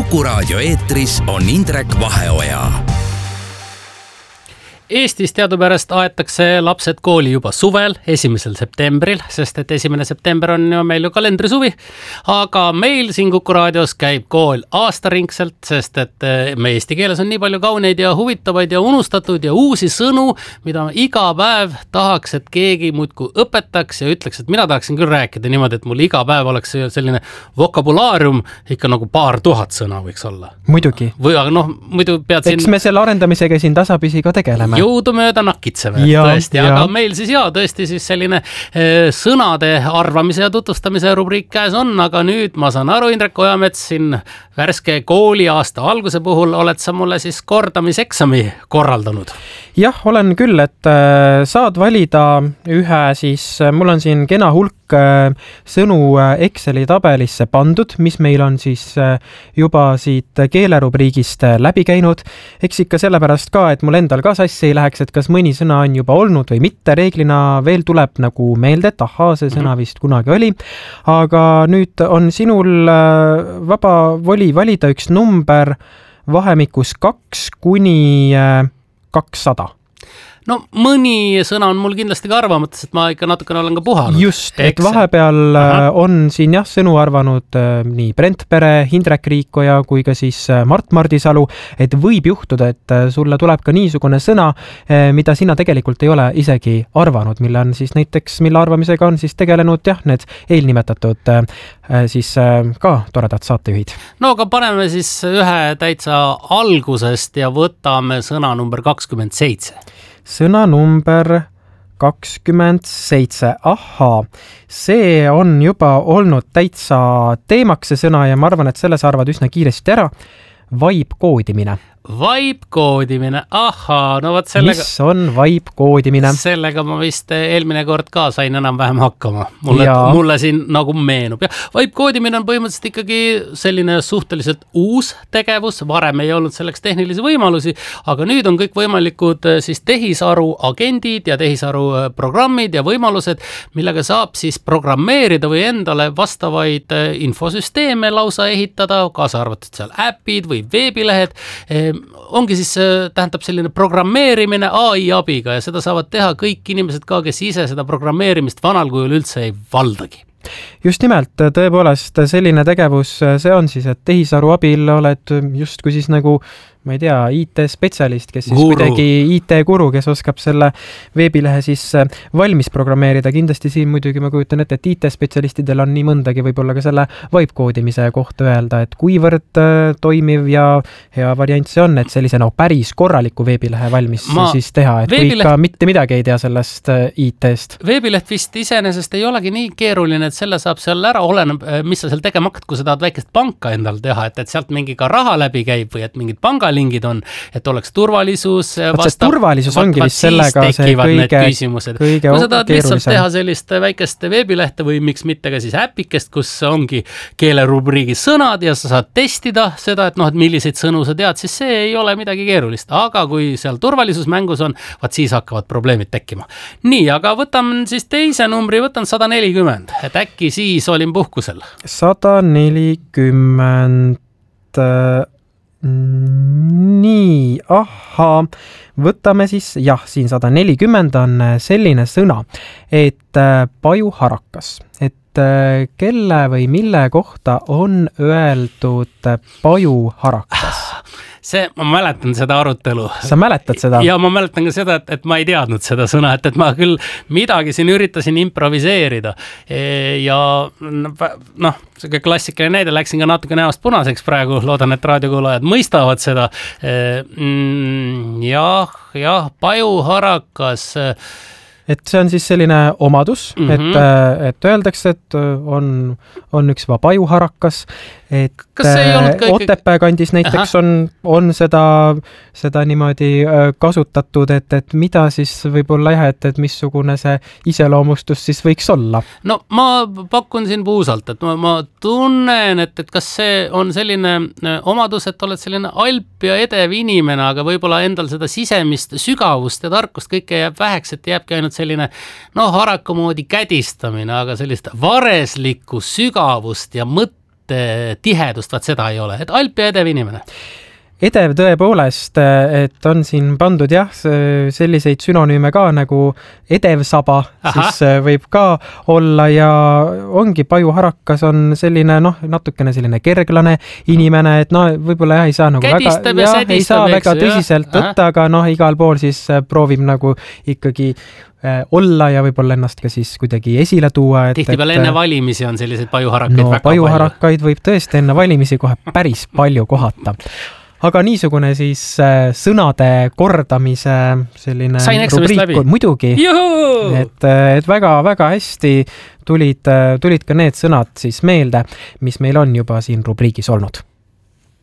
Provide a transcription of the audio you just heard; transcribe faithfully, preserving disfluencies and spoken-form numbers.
Kuku raadio eetris on Indrek Vaheoja. Eestis teadupärast aetakse lapsed kooli juba suvel, esimesel septembril, sest et esimene september on ju meil ju kalendrisuvi. Aga meil siin Kuku raadios käib kool aastaringselt, sest et me eesti keeles on nii palju kauneid ja huvitavaid ja unustatud ja uusi sõnu, mida ma iga päev tahaks, et keegi muudku õpetaks ja ütleks, et mina tahaksin küll rääkida niimoodi, et mul iga päev oleks selline vokabulaarium, ikka nagu paar tuhat sõna võiks olla. Muidugi. Või aga noh, muidu pead siin... Eks me selle arendamisega siin tasapisi ka tegeleme. Jõudumööda nakitseme, ja, tõesti, ja. Aga meil siis jaa, tõesti siis selline e, sõnade arvamise ja tutvustamise rubriik käes on, aga nüüd ma saan aru, Indrek Ojamets, siin värske kooli aasta alguse puhul oled sa mulle siis kordamiseksami korraldanud. Jah, olen küll, et äh, saad valida ühe siis, mul on siin kena hulk äh, sõnu äh, Exceli tabelisse pandud, mis meil on siis äh, juba siit keelerubriigist äh, läbi käinud. Eks ikka sellepärast ka, et mul endal ka sassi ei läheks, et kas mõni sõna on juba olnud või mitte. Reeglina veel tuleb nagu meelde, et ahaa, see sõna vist kunagi oli. Aga nüüd on sinul äh, vaba voli valida üks number vahemikus kaks kuni äh, kakssada. No mõni sõna on mul kindlasti ka arvamates, et ma ikka natukene olen ka puhanud. Just, et vahepeal Aha. on siin jah sõnu arvanud äh, nii Brent Pere, Hindrek Riikoja kui ka siis äh, Mart Mardisalu, et võib juhtuda, et äh, sulle tuleb ka niisugune sõna, äh, mida sina tegelikult ei ole isegi arvanud, mille on siis näiteks, mille arvamisega on siis tegelenud jah, need eelnimetatud äh, siis äh, ka toredad saatejuhid. No aga paneme siis ühe täitsa algusest ja võtame sõna number kakskümmend seitse. Sõna number kakskümmend seitse. Ahaa, see on juba olnud täitsa teemaks see sõna ja ma arvan, et selle sa arvad üsna kiiresti ära. Vaibkoodimine. Vaibkoodimine, ahaa, no võt sellega... Mis on vaibkoodimine? Sellega ma vist eelmine kord ka sain enam vähem hakkama. Mulle, mulle siin nagu meenub. Ja vaibkoodimine on põhimõtteliselt ikkagi selline suhteliselt uus tegevus. Varem ei olnud selleks tehnilisi võimalusi, aga nüüd on kõik võimalikud siis tehisaru agendid ja tehisaru programmid ja võimalused, millega saab siis programmeerida või endale vastavaid infosüsteeme lausa ehitada, kaasa arvatud seal äpid või veebilehed. Ongi siis, tähendab selline programmeerimine A I abiga ja seda saavad teha kõik inimesed ka, kes ise seda programmeerimist vanal kujul üldse ei valdagi. Just nimelt, tõepoolest selline tegevus, see on siis, et tehisaru abil oled just kui siis nagu, ma ei tea, I T-spetsialist, kes siis guru. Kuidagi I T-guru, kes oskab selle veebilehe siis valmis programmeerida. Kindlasti siin muidugi ma kujutan ette, et I T-spetsialistidel on nii mõndagi võib-olla ka selle vaibkoodimise kohta öelda, et kuivõrd toimiv ja hea variant see on, et sellise no, päris korraliku veebilehe valmis ma siis teha, et veebileht... kui ikka mitte midagi ei tea sellest I T-st. Veebileht vist iseenesest ei olegi nii keeruline, et selle saab seal ära, oleneb, mis sa seal tegema hakkad, kui sa tahad väikest panka endal teha, et, et sealt mingi ka raha läbi käib või et mingid pangalingid on, et oleks turvalisus. Vaat see turvalisus ongi vist sellega see kõige, kõige kui sa tahad lihtsalt teha sellist väikest veebilehte või miks mitte ka siis äpikest, kus ongi keelerubriigi sõnad ja sa saad testida seda, et noh, et milliseid sõnu sa tead, siis see ei ole midagi keerulist. Aga kui seal turvalisus mängus on, vaat siis hakkavad probleemid tekkima. Nii, aga võtan siis teise numbri, võtan sada nelikümmend, et äkki siis olin puhkusel. sada nelikümmend nii, ahaa, võtame siis, jah, siin sada nelikümmend on selline sõna, et pajuharakas, et kelle või mille kohta on öeldud pajuharakas? See, ma mäletan seda arutelu. Sa mäletad seda? Ja ma mäletan ka seda, et, et ma ei teadnud seda sõna, et, et ma küll midagi siin üritasin improviseerida. Ja noh, see klassikaline näide, läksin ka natuke näost punaseks praegu, loodan, et raadiokuulajad mõistavad seda. Jah, jah, pajuharakas... Et see on siis selline omadus, mm-hmm. et, et öeldakse, et on, on üks pajuharakas, et Otepää kandis näiteks on, on seda, seda niimoodi kasutatud, et, et mida siis võib-olla jah, et, et missugune see iseloomustus siis võiks olla? No ma pakun siin puusalt, et ma, ma tunnen, et, et kas see on selline omadus, et oled selline alp ja edev inimene, aga võib-olla endal seda sisemist sügavust ja tarkust kõike jääb väheks, et jääbki ainult selline noh, haraka moodi kädistamine, aga sellist vareslikku sügavust ja mõtte sõnade tihedust, vaat seda ei ole, et Alp ja edev inimene. Edev tõepoolest, et on siin pandud jah, selliseid sünonüüme ka nagu edev saba, siis võib ka olla ja ongi pajuharakas on selline noh, natukene selline kerglane inimene, et no võib-olla jah, ei saa nagu Kädistab väga, ja jah, ei saa väga tõsiselt võtta, aga noh, igal pool siis proovib nagu ikkagi olla ja võib-olla ennast ka siis kuidagi esile tuua. Tihtipeale enne valimisi on selliseid pajuharakaid no, väga pajuharakaid palju. Võib tõesti enne valimisi kohe päris palju kohata. Aga niisugune siis sõnade kordamise selline rubriik on muidugi, Juhu! et, et väga, väga hästi tulid, tulid ka need sõnad siis meelde, mis meil on juba siin rubriigis olnud.